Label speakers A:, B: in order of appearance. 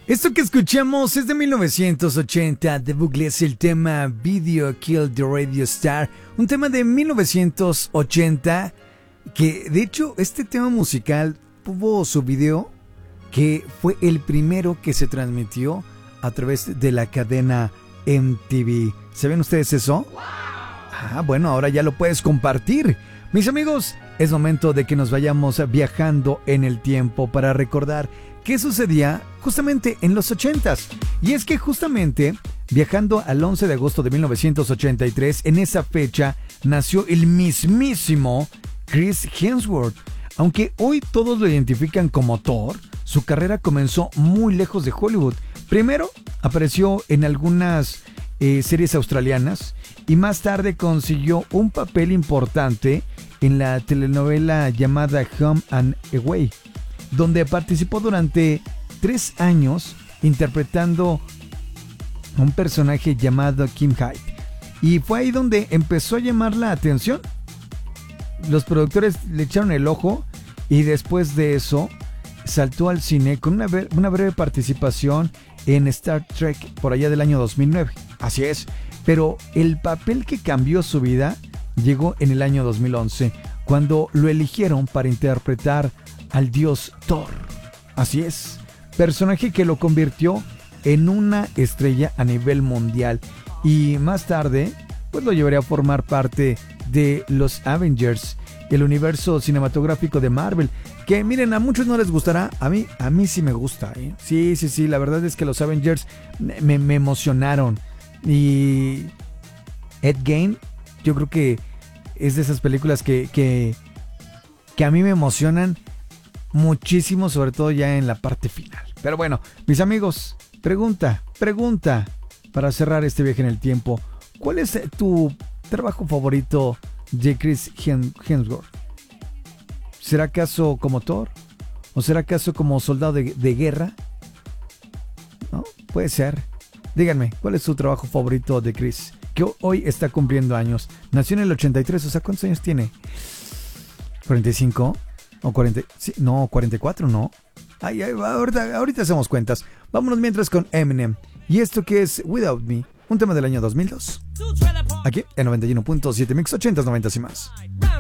A: Esto que escuchamos es de 1980, de Buggles, el tema Video Kill the Radio Star, un tema de 1980 que de hecho este tema musical tuvo su video que fue el primero que se transmitió a través de la cadena MTV. ¿Saben ustedes eso? Bueno, ahora ya lo puedes compartir. Mis amigos, es momento de que nos vayamos viajando en el tiempo para recordar qué sucedía justamente en los 80s. Y es que justamente viajando al 11 de agosto de 1983, en esa fecha nació el mismísimo Chris Hemsworth. Aunque hoy todos lo identifican como Thor, su carrera comenzó muy lejos de Hollywood. Primero apareció en algunas series australianas y más tarde consiguió un papel importante en la telenovela llamada Home and Away, donde participó durante 3 años interpretando a un personaje llamado Kim Hyde. Y fue ahí donde empezó a llamar la atención. Los productores le echaron el ojo y después de eso saltó al cine con una breve participación en Star Trek por allá del año 2009. Así es, pero el papel que cambió su vida llegó en el año 2011, cuando lo eligieron para interpretar al dios Thor. Así es, personaje que lo convirtió en una estrella a nivel mundial y más tarde pues lo llevaría a formar parte de los Avengers, el universo cinematográfico de Marvel, que miren, a muchos no les gustará, a mí sí me gusta, ¿eh? Sí, la verdad es que los Avengers me emocionaron. Y Ed Gein, yo creo que es de esas películas que a mí me emocionan muchísimo, sobre todo ya en la parte final. Pero bueno, mis amigos, pregunta para cerrar este viaje en el tiempo. ¿Cuál es tu trabajo favorito de Chris Hemsworth? ¿Será acaso como Thor? ¿O será acaso como soldado de guerra? ¿No? Puede ser. Díganme, ¿cuál es su trabajo favorito de Chris? Que hoy está cumpliendo años. Nació en el 83, o sea, ¿cuántos años tiene? ¿45? ¿O 40? Sí, no, 44, ¿no? Ahorita hacemos cuentas. Vámonos mientras con Eminem. Y esto que es Without Me, un tema del año 2002. Aquí en 91.7 Mix 80s, 90s y más.